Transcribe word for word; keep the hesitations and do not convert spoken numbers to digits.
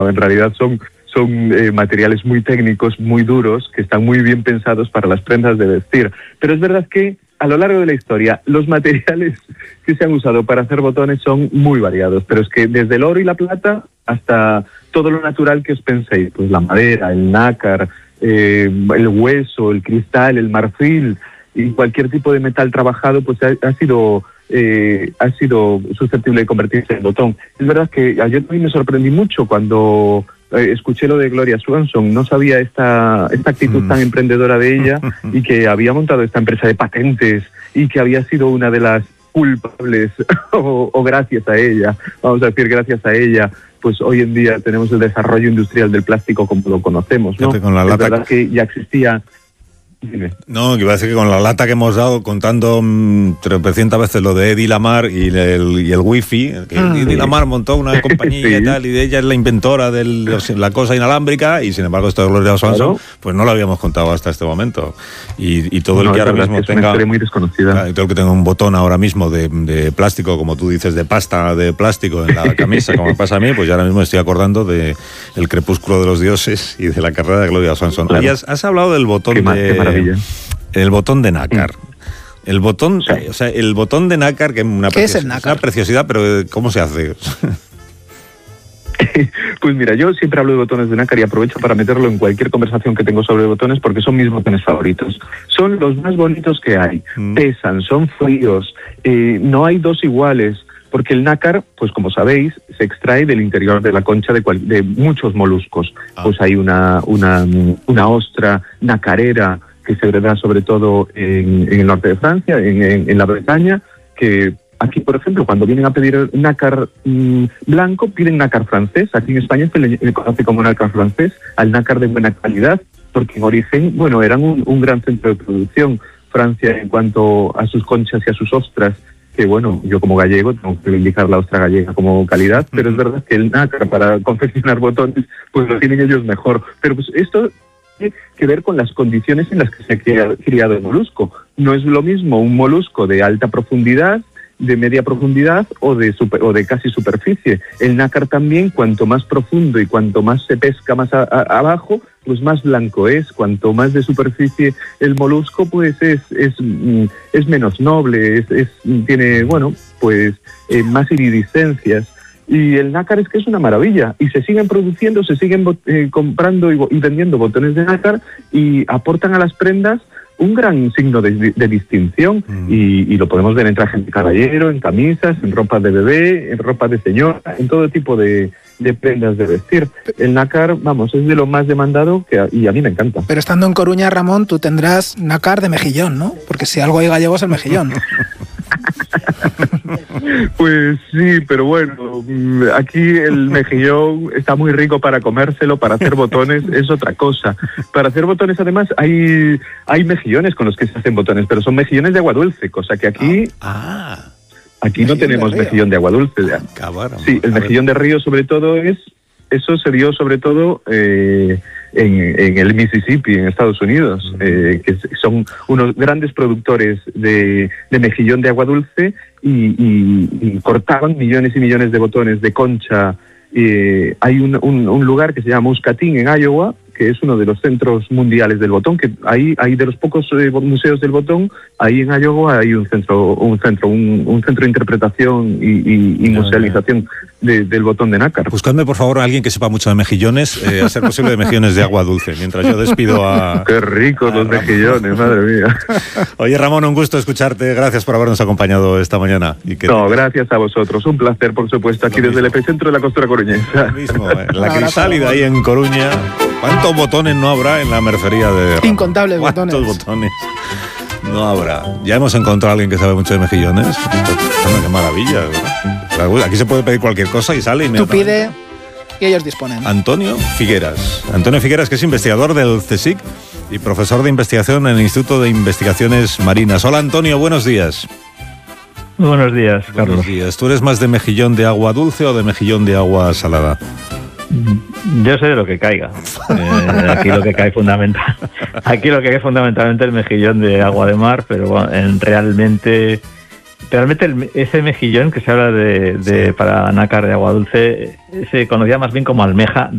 En realidad son, son eh, materiales muy técnicos, muy duros, que están muy bien pensados para las prendas de vestir. Pero es verdad que a lo largo de la historia, los materiales que se han usado para hacer botones son muy variados, pero es que desde el oro y la plata hasta todo lo natural que os penséis, pues la madera, el nácar, eh, el hueso, el cristal, el marfil y cualquier tipo de metal trabajado, pues ha, ha sido eh, ha sido susceptible de convertirse en botón. Es verdad que yo también me sorprendí mucho cuando eh, escuché lo de Gloria Swanson. No sabía esta, esta actitud mm. tan emprendedora de ella y que había montado esta empresa de patentes y que había sido una de las culpables o, o gracias a ella, vamos a decir gracias a ella, pues hoy en día tenemos el desarrollo industrial del plástico como lo conocemos, ¿no? Con la es lata verdad que ya existía. Dime. No, que iba a decir que con la lata que hemos dado contando mmm, trescientas veces lo de Eddie Lamar y el, y el wifi, que mm. Eddie Lamar montó una compañía sí. y tal, y ella es la inventora de la cosa inalámbrica, y sin embargo esto de Gloria Swanson, claro. pues no lo habíamos contado hasta este momento. Y, y todo no, el que ahora mismo es tenga... una historia muy desconocida. Claro, todo el que tenga un botón ahora mismo de, de plástico, como tú dices, de pasta de plástico en la camisa, como me pasa a mí, pues ya ahora mismo estoy acordando de El crepúsculo de los dioses y de la carrera de Gloria Swanson. Claro. Has, has hablado del botón qué de... Más, qué maravilla. El botón de nácar. El botón, sí. o sea, el botón de nácar, que es una, ¿Qué precios, es el nácar? una preciosidad, pero ¿cómo se hace? Pues mira, yo siempre hablo de botones de nácar y aprovecho para meterlo en cualquier conversación que tengo sobre botones porque son mis botones favoritos. Son los más bonitos que hay. Mm. Pesan, son fríos, eh, no hay dos iguales. Porque el nácar, pues como sabéis, se extrae del interior de la concha de, cual, de muchos moluscos. Ah. Pues hay una, una, una ostra nacarera que se da sobre todo en, en el norte de Francia, en, en, en la Bretaña, que aquí, por ejemplo, cuando vienen a pedir nácar mmm, blanco, piden nácar francés. Aquí en España se le, le conoce como nácar francés, al nácar de buena calidad, porque en origen, bueno, eran un, un gran centro de producción. Francia, en cuanto a sus conchas y a sus ostras, que bueno, yo como gallego tengo que reivindicar la ostra gallega como calidad, pero es verdad que el nácar para confeccionar botones, pues lo tienen ellos mejor. Pero pues esto tiene que ver con las condiciones en las que se ha criado el molusco. No es lo mismo un molusco de alta profundidad, de media profundidad o de super, o de casi superficie. El nácar también, cuanto más profundo y cuanto más se pesca más a, a, abajo, pues más blanco es. Cuanto más de superficie el molusco, pues es es, es menos noble, es, es tiene, bueno, pues eh, más iridiscencias. Y el nácar es que es una maravilla. Y se siguen produciendo, se siguen eh, comprando y, y vendiendo botones de nácar y aportan a las prendas un gran signo de, de distinción mm. y, y lo podemos ver en trajes de caballero, en camisas, en ropa de bebé, en ropa de señora, en todo tipo de, de prendas de vestir. El nácar, vamos, es de lo más demandado que, y a mí me encanta. Pero estando en Coruña, Ramón, tú tendrás nácar de mejillón, ¿no? Porque si algo hay gallego es el mejillón. Pues sí, pero bueno, aquí el mejillón está muy rico para comérselo, para hacer botones es otra cosa. Para hacer botones además hay, hay mejillones con los que se hacen botones, pero son mejillones de agua dulce, cosa que aquí... Ah, ah aquí no tenemos mejillón de agua dulce. Ya. Cabrón, sí, el mejillón de río sobre todo es... Eso se dio sobre todo eh, en, en el Mississippi, en Estados Unidos, uh-huh. eh, que son unos grandes productores de, de mejillón de agua dulce y, y, y cortaban millones y millones de botones de concha. Eh, hay un, un, un lugar que se llama Muscatine, en Iowa, que es uno de los centros mundiales del botón, que ahí hay de los pocos eh, museos del botón, ahí en Iowa hay un centro, un centro, un, un centro de interpretación y, y, y musealización de, del botón de nácar. Buscadme por favor a alguien que sepa mucho de mejillones, eh, a ser posible de mejillones de agua dulce, mientras yo despido a... ¡Qué ricos los Ramón. Mejillones, madre mía! Oye Ramón, un gusto escucharte, gracias por habernos acompañado esta mañana. Y que no, gracias a vosotros, un placer por supuesto, aquí desde el epicentro de la costura coruñesa. Lo mismo, eh, la Crisálida ahí en Coruña. ¿Cuántos botones no habrá en la mercería de Ramón? Incontables botones. ¿Cuántos botones no habrá? Ya hemos encontrado a alguien que sabe mucho de mejillones. Qué maravilla, ¿verdad? Aquí se puede pedir cualquier cosa y sale. Tú pide y ellos disponen. Antonio Figueras. Antonio Figueras, que es investigador del CSIC y profesor de investigación en el Instituto de Investigaciones Marinas. Hola Antonio, buenos días. Buenos días, Carlos. Buenos días. ¿Tú eres más de mejillón de agua dulce o de mejillón de agua salada? Yo sé de lo que caiga. Eh, aquí lo que cae fundamental, aquí lo que cae fundamentalmente el mejillón de agua de mar, pero bueno, en realmente, realmente el, ese mejillón que se habla de, de para nácar de agua dulce se conocía más bien como almeja